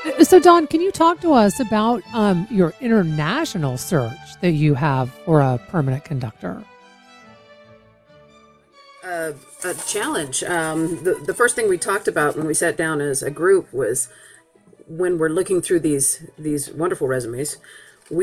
So, Don, can you talk to us about your international search that you have for a permanent conductor? uh, a challenge. The first thing we talked about when we sat down as a group was when we're looking through these wonderful resumes.